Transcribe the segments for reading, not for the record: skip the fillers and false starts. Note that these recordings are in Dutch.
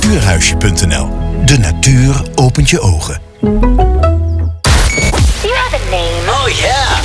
Natuurhuisje.nl. De natuur opent je ogen. You have a name. Oh yeah.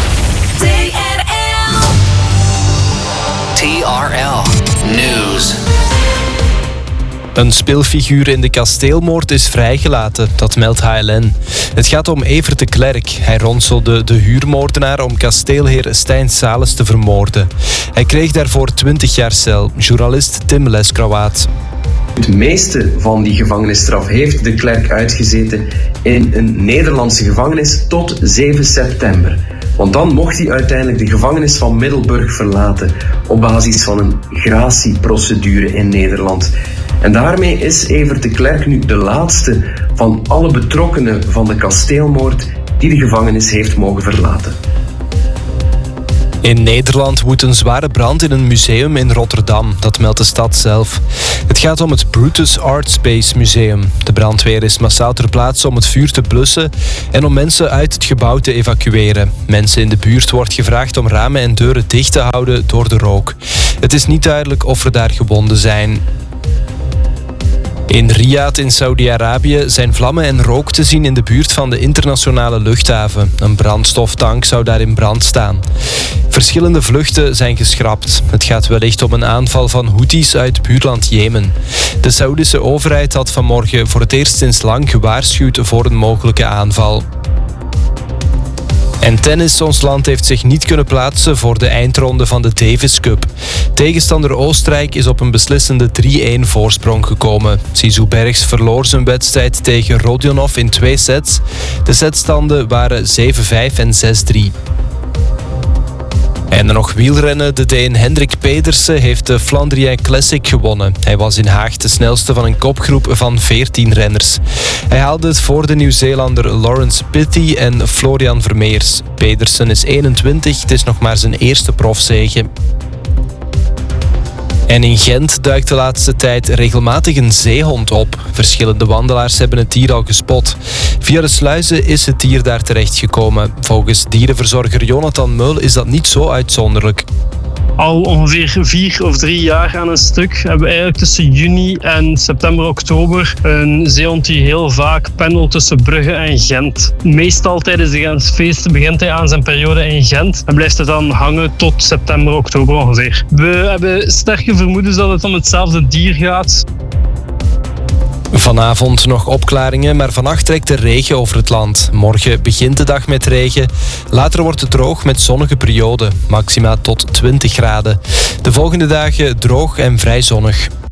TRL News. Een speelfiguur in de kasteelmoord is vrijgelaten, dat meldt HLN. Het gaat om Evert de Klerk. Hij ronselde de huurmoordenaar om kasteelheer Stijn Sales te vermoorden. Hij kreeg daarvoor 20 jaar cel. Journalist Tim Leskrawaat. Het meeste van die gevangenisstraf heeft de Klerk uitgezeten in een Nederlandse gevangenis tot 7 september. Want dan mocht hij uiteindelijk de gevangenis van Middelburg verlaten op basis van een gratieprocedure in Nederland. En daarmee is Evert de Klerk nu de laatste van alle betrokkenen van de kasteelmoord die de gevangenis heeft mogen verlaten. In Nederland woedt een zware brand in een museum in Rotterdam, dat meldt de stad zelf. Het gaat om het Brutus Art Space Museum. De brandweer is massaal ter plaatse om het vuur te blussen en om mensen uit het gebouw te evacueren. Mensen in de buurt wordt gevraagd om ramen en deuren dicht te houden door de rook. Het is niet duidelijk of er daar gewonden zijn. In Riyadh in Saudi-Arabië zijn vlammen en rook te zien in de buurt van de internationale luchthaven. Een brandstoftank zou daar in brand staan. Verschillende vluchten zijn geschrapt. Het gaat wellicht om een aanval van Houthis uit buurland Jemen. De Saoedische overheid had vanmorgen voor het eerst sinds lang gewaarschuwd voor een mogelijke aanval. En tennis, ons land heeft zich niet kunnen plaatsen voor de eindronde van de Davis Cup. Tegenstander Oostenrijk is op een beslissende 3-1 voorsprong gekomen. Zizou Bergs verloor zijn wedstrijd tegen Rodionov in 2 sets. De setstanden waren 7-5 en 6-3. En dan nog wielrennen. De Deen Hendrik Pedersen heeft de Flandrien Classic gewonnen. Hij was in Haag de snelste van een kopgroep van 14 renners. Hij haalde het voor de Nieuw-Zeelander Lawrence Pitty en Florian Vermeers. Pedersen is 21, het is nog maar zijn eerste profzege. En in Gent duikt de laatste tijd regelmatig een zeehond op. Verschillende wandelaars hebben het dier al gespot. Via de sluizen is het dier daar terechtgekomen. Volgens dierenverzorger Jonathan Meul is dat niet zo uitzonderlijk. Al ongeveer 4 of 3 jaar aan een stuk hebben we eigenlijk tussen juni en september, oktober een zeehond die heel vaak pendelt tussen Brugge en Gent. Meestal tijdens de Gentfeesten begint hij aan zijn periode in Gent en blijft hij dan hangen tot september, oktober ongeveer. We hebben sterke vermoedens dat het om hetzelfde dier gaat. Vanavond nog opklaringen, maar vannacht trekt er regen over het land. Morgen begint de dag met regen. Later wordt het droog met zonnige perioden. Maxima tot 20 graden. De volgende dagen droog en vrij zonnig.